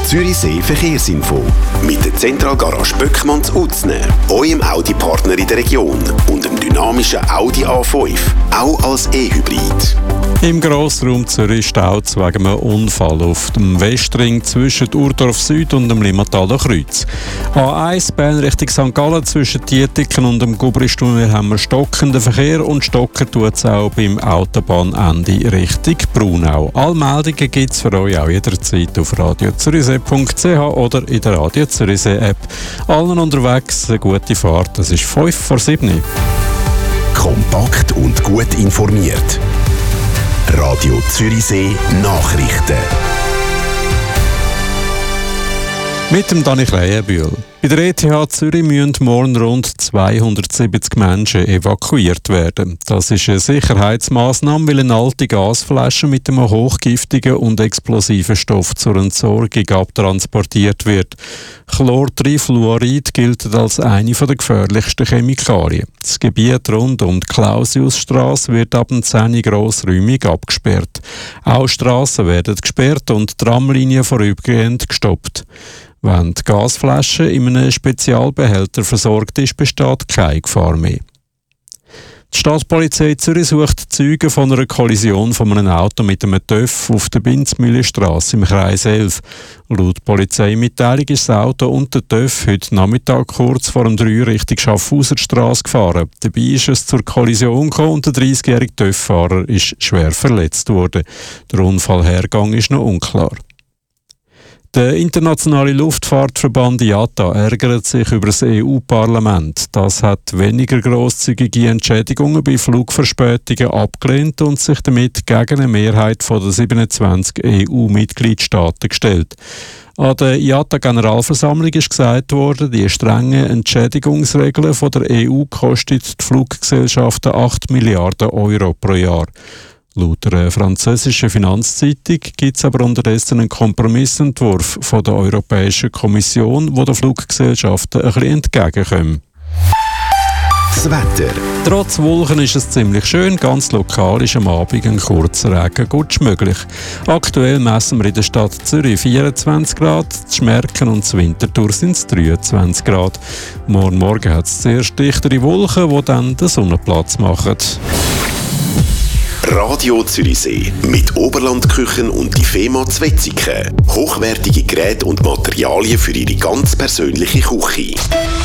Zürichsee Verkehrsinfo. Mit der Zentralgarage Böckmanns Utzne, eurem Audi-Partner in der Region und dem dynamischen Audi A5, auch als E-Hybrid. Im Grossraum Zürich staut es wegen einem Unfall auf dem Westring zwischen Urdorf Süd und dem Limmataler Kreuz. A1 Bern Richtung St. Gallen zwischen Dietiken und dem Gubristunnel haben wir stockenden Verkehr und stocken tut es auch beim Autobahnende Richtung Braunau. Alle Meldungen gibt es für euch auch jederzeit auf radiozürichsee.ch oder in der Radio Zürichsee App. Allen unterwegs eine gute Fahrt, es ist 5:07. Kompakt und gut informiert. Radio Zürichsee Nachrichten. Mit dem Dani Krähenbühl. Bei der ETH Zürich müssen morgen rund 270 Menschen evakuiert werden. Das ist eine Sicherheitsmaßnahme, weil eine alte Gasflasche mit einem hochgiftigen und explosiven Stoff zur Entsorgung abtransportiert wird. Chlortrifluorid gilt als eine der gefährlichsten Chemikalien. Das Gebiet rund um die Clausiusstrasse wird ab dem 10 Uhr grossräumig abgesperrt. Auch Strassen werden gesperrt und Tramlinien vorübergehend gestoppt. Wenn die Gasflasche in einem Spezialbehälter versorgt ist, besteht keine Gefahr mehr. Die Stadtpolizei Zürich sucht Zeugen von einer Kollision von einem Auto mit einem TÜV auf der Binzmühlenstrasse im Kreis 11. Laut Polizeimitteilung ist das Auto und der TÜV heute Nachmittag kurz vor dem 3 Richtung Schaffhauserstrasse gefahren. Dabei ist es zur Kollision gekommen und der 30-jährige TÜV-Fahrer ist schwer verletzt worden. Der Unfallhergang ist noch unklar. Der internationale Luftfahrtverband IATA ärgert sich über das EU-Parlament. Das hat weniger grosszügige Entschädigungen bei Flugverspätungen abgelehnt und sich damit gegen eine Mehrheit von der 27 EU-Mitgliedstaaten gestellt. An der IATA-Generalversammlung ist gesagt worden, die strengen Entschädigungsregeln von der EU kosten die Fluggesellschaften 8 Milliarden Euro pro Jahr. Laut der französischen Finanzzeitung gibt es aber unterdessen einen Kompromissentwurf von der Europäischen Kommission, wo den Fluggesellschaften ein bisschen entgegenkommt. Das Wetter. Trotz Wolken ist es ziemlich schön. Ganz lokal ist am Abend ein kurzer Regengutsch möglich. Aktuell messen wir in der Stadt Zürich 24 Grad, in Schmerken und in Winterthur sind es 23 Grad. Morgen hat es zuerst dichtere Wolken, die dann den Sonnenplatz machen. Radio Zürichsee mit Oberlandküchen und die FEMA Wetzikon. Hochwertige Geräte und Materialien für Ihre ganz persönliche Küche.